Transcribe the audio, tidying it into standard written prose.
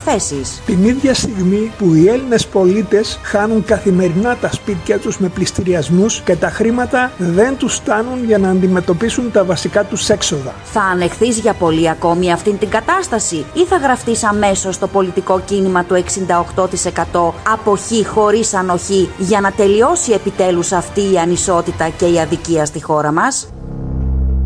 προϋποθέσεις. Την ίδια στιγμή που οι Έλληνες πολίτες χάνουν καθημερινά τα σπίτια τους με πληστηριασμούς και τα χρήματα δεν τους φτάνουν για να αντιμετωπίσουν τα βασικά τους έξοδα. Θα ανεχθείς για πολύ ακόμη αυτήν την κατάσταση ή θα γραφτείς αμέσως στο πολιτικό κίνημα του 68% αποχή χωρίς ανοχή για να τελειώσει επιτέλους αυτή η ανισότητα και η αδικία στη χώρα μας?